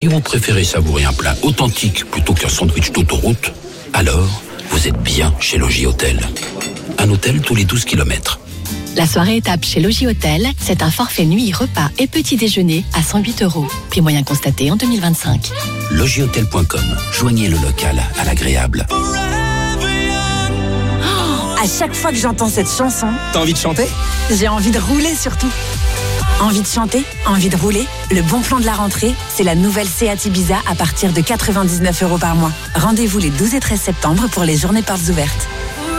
Si vous préférez savourer un plat authentique plutôt qu'un sandwich d'autoroute, alors vous êtes bien chez Logis Hôtel. Un hôtel tous les 12 km. La soirée étape chez Logis Hôtel, c'est un forfait nuit, repas et petit déjeuner à 108 €. Prix moyen constaté en 2025. LogisHotel.com. Joignez le local à l'agréable. À chaque fois que j'entends cette chanson, t'as envie de chanter ? J'ai envie de rouler surtout. Envie de chanter, envie de rouler. Le bon plan de la rentrée, c'est la nouvelle Seat Ibiza à partir de 99 € par mois. Rendez-vous les 12 et 13 septembre pour les journées portes ouvertes.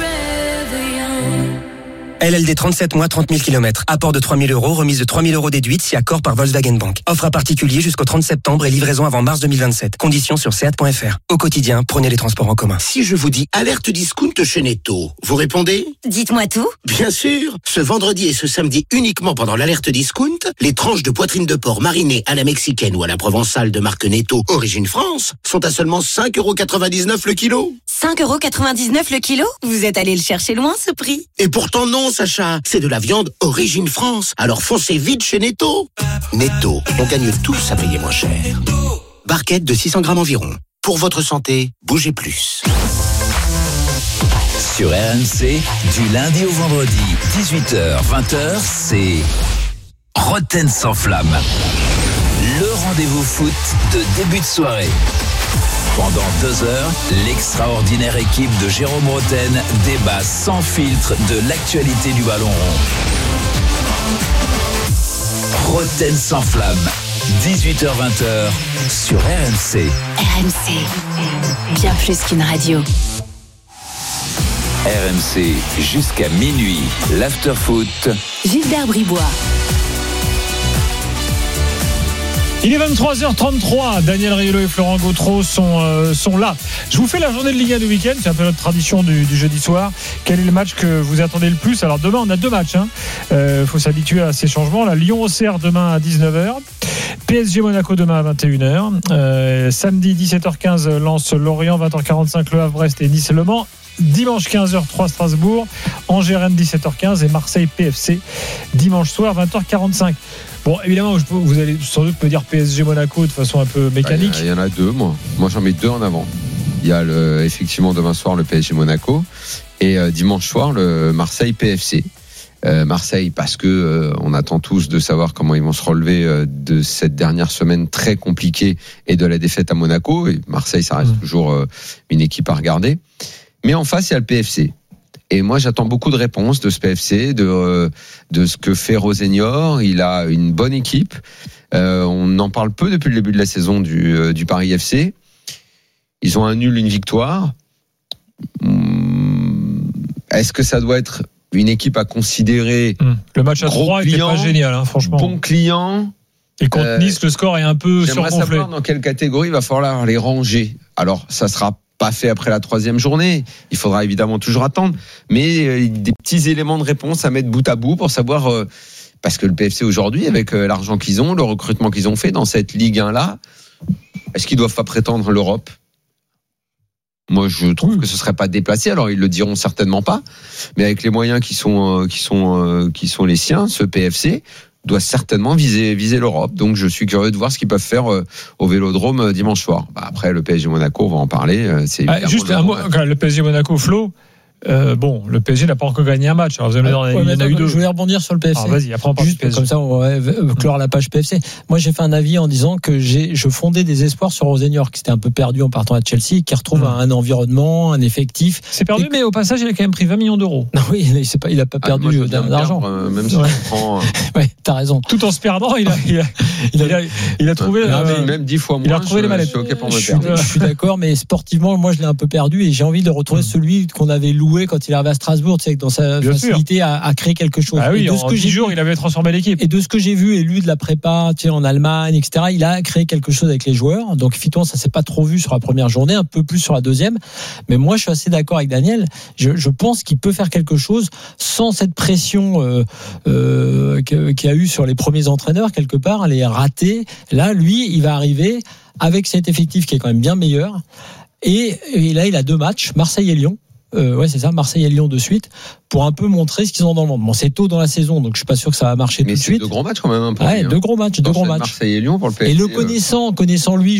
LLD 37 mois, 30 000 km. Apport de 3 000 €, remise de 3 000 € déduite si accord par Volkswagen Bank. Offre à particulier jusqu'au 30 septembre et livraison avant mars 2027. Conditions sur seat.fr. Au quotidien, prenez les transports en commun. Si je vous dis alerte discount chez Netto, vous répondez ? Dites-moi tout. Bien sûr. Ce vendredi et ce samedi uniquement pendant l'alerte discount, les tranches de poitrine de porc marinées à la mexicaine ou à la provençale de marque Netto, origine France, sont à seulement 5,99 € le kilo. 5,99 € le kilo ? Vous êtes allé le chercher loin ce prix. Et pourtant non, Sacha, c'est de la viande origine France. Alors foncez vite chez Netto. Netto, on gagne tous à payer moins cher. Barquette de 600 grammes environ. Pour votre santé, bougez plus. Sur RMC, du lundi au vendredi, 18h-20h, c'est Roten sans flamme. Le rendez-vous foot de début de soirée. Pendant 2 heures, l'extraordinaire équipe de Jérôme Roten débat sans filtre de l'actualité du ballon rond. Roten sans flamme, 18h-20h sur RMC. RMC, bien plus qu'une radio. RMC jusqu'à minuit, l'after-foot. Gilbert Bribois. Il est 23h33, Daniel Riolo et Florent Gautreau sont là. Je vous fais la journée de Ligue 1 du week-end, c'est un peu notre tradition du jeudi soir. Quel est le match que vous attendez le plus ? Alors demain on a 2 matchs, faut s'habituer à ces changements. La Lyon-Auxerre demain à 19h, PSG Monaco demain à 21h, samedi 17h15 Lens-Lorient, 20h45 Le Havre-Brest et Nice-Le Mans. Dimanche 15h03 Strasbourg, Angers-Rennes 17h15 et Marseille-PFC dimanche soir 20h45. Bon, évidemment, vous allez sans doute me dire PSG Monaco de façon un peu mécanique. Il y en a 2, moi j'en mets 2 en avant. Il y a effectivement demain soir le PSG Monaco et dimanche soir le Marseille-PFC. Marseille parce que on attend tous de savoir comment ils vont se relever de cette dernière semaine très compliquée et de la défaite à Monaco. Et Marseille, ça reste toujours une équipe à regarder. Mais en face, il y a le PFC. Et moi, j'attends beaucoup de réponses de ce PFC, de ce que fait Rosenior. Il a une bonne équipe. On en parle peu depuis le début de la saison du Paris FC. Ils ont un nul, une victoire. Est-ce que ça doit être une équipe à considérer ? Le match à 3 n'était pas génial, franchement. Bon client. Et contre Nice, le score est un peu surgonflé. J'aimerais savoir dans quelle catégorie il va falloir les ranger. Alors, ça sera pas fait après la 3e journée. Il faudra évidemment toujours attendre. Mais des petits éléments de réponse à mettre bout à bout pour savoir... parce que le PFC aujourd'hui, avec l'argent qu'ils ont, le recrutement qu'ils ont fait dans cette Ligue 1-là, est-ce qu'ils doivent pas prétendre l'Europe ? Moi, je trouve que ce serait pas déplacé. Alors, ils le diront certainement pas. Mais avec les moyens qui sont les siens, ce PFC doit certainement viser l'Europe. Donc, je suis curieux de voir ce qu'ils peuvent faire au Vélodrome dimanche soir. Après, le PSG Monaco, on va en parler. C'est juste un mot, le PSG Monaco, Flo. Le PSG n'a pas encore gagné un match. Alors vous allez me dire, il y en a eu 2. Je voulais rebondir sur le PFC. Vas-y, après on parle du PSG. Comme ça, on va clore la page PFC. Moi, j'ai fait un avis en disant que je fondais des espoirs sur Rosenior, qui s'était un peu perdu en partant à Chelsea, qui retrouve un environnement, un effectif. C'est perdu, mais au passage, il a quand même pris 20 millions d'euros. Non, oui, il a pas perdu d'argent. Même si on prend. Ouais, t'as raison. Tout en se perdant, il a trouvé. Même 10 fois moins. Il a retrouvé les manettes. Je suis d'accord, mais sportivement, moi, je l'ai un peu perdu et j'ai envie de retrouver celui qu'on avait loué quand il arrivait à Strasbourg, tu sais, dans sa facilité à créer quelque chose. Ah oui, et de ce que 10 jours, il avait transformé l'équipe. Et de ce que j'ai vu et lu de la prépa, tu sais, en Allemagne, etc., il a créé quelque chose avec les joueurs. Donc, effectivement, ça s'est pas trop vu sur la première journée, un peu plus sur la deuxième. Mais moi, je suis assez d'accord avec Daniel. Je pense qu'il peut faire quelque chose sans cette pression qu'il y a eu sur les premiers entraîneurs, quelque part, les ratés. Là, lui, il va arriver avec cet effectif qui est quand même bien meilleur. Et là, il a 2 matchs, Marseille et Lyon. C'est ça, Marseille et Lyon de suite, pour un peu montrer ce qu'ils ont dans le monde. Bon, c'est tôt dans la saison, donc je suis pas sûr que ça va marcher tout de suite. Mais c'est 2 gros matchs quand même. 2 gros matchs. Marseille et Lyon pour le PSG. Et le connaissant lui,